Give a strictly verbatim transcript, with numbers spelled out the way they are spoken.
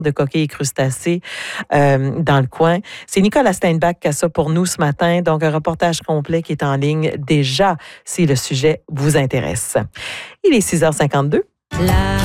de coquilles et crustacés euh, dans le coin. C'est Nicolas Steinbach qui a ça pour nous ce matin. Donc, un reportage complet qui est en ligne déjà si le sujet vous intéresse. Il est six heures cinquante-deux. La